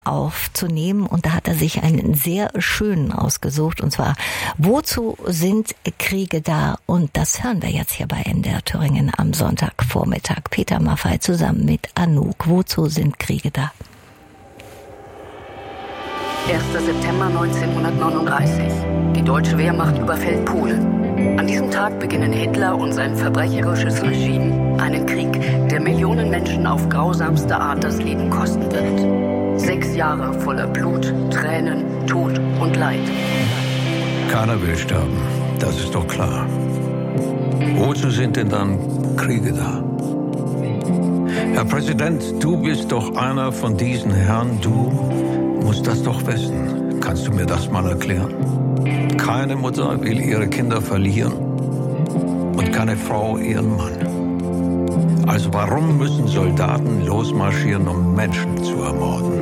aufzunehmen. Und da hat er sich einen sehr schönen ausgesucht. Und zwar, wozu sind Kriege da? Und das hören wir jetzt hier bei NDR Thüringen am Sonntagvormittag. Peter Maffay zusammen mit Anouk. Wozu sind Kriege da? 1. September 1939. Die deutsche Wehrmacht überfällt Polen. An diesem Tag beginnen Hitler und sein verbrecherisches Regime einen Krieg, der Millionen Menschen auf grausamste Art das Leben kosten wird. 6 Jahre voller Blut, Tränen, Tod und Leid. Keiner will sterben, das ist doch klar. Wozu sind denn dann Kriege da? Herr Präsident, du bist doch einer von diesen Herren, du musst das doch wissen. Kannst du mir das mal erklären? Keine Mutter will ihre Kinder verlieren und keine Frau ihren Mann. Also warum müssen Soldaten losmarschieren, um Menschen zu ermorden?